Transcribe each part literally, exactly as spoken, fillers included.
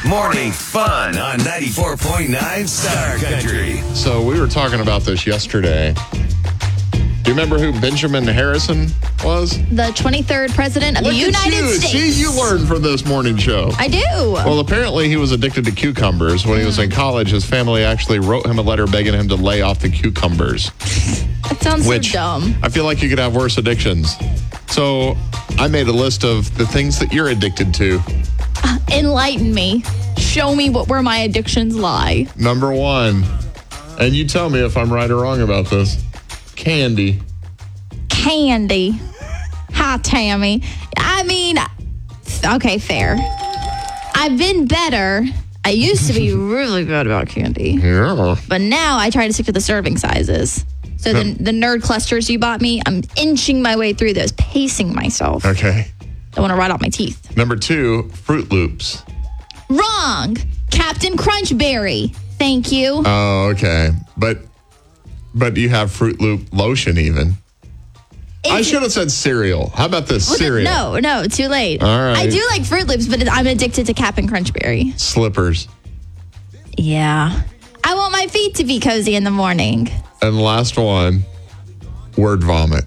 Morning fun on ninety-four point nine Star Country. So we were talking about this yesterday. Do you remember who Benjamin Harrison was? The twenty-third president of Look the at United you. States. See, you learned from this morning show. I do. Well, apparently he was addicted to cucumbers. When he was in college, his family actually wrote him a letter begging him to lay off the cucumbers. That sounds Which so dumb. I feel like you could have worse addictions. So I made a list of the things that you're addicted to. Enlighten me. Show me what where my addictions lie. Number one, and you tell me if I'm right or wrong about this, candy. Candy. Hi, Tammy. I mean, okay, fair. I've been better. I used to be really good about candy. Yeah. But now I try to stick to the serving sizes. So the, the nerd clusters you bought me, I'm inching my way through those, pacing myself. Okay. Don't want to rot out my teeth. Number two, Fruit Loops. Wrong. Captain Crunchberry. Thank you. Oh, okay. But but you have Fruit Loop lotion even. I should have said cereal. How about this? Well, Cereal. No, no, too late. All right. I do like Fruit Loops, but I'm addicted to Captain Crunchberry. Slippers. Yeah. I want my feet to be cozy in the morning. And last one, word vomit.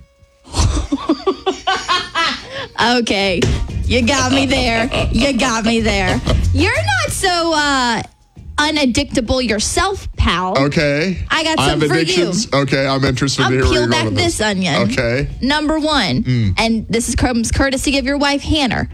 Okay. You got me there. You got me there. You're not so uh, unaddictable yourself, pal. Okay. I got I have some for you. addictions. Okay, I'm interested I'll to hear where peel you're back going with this onion. Okay. Number one, and this is comes courtesy of your wife, Hannah.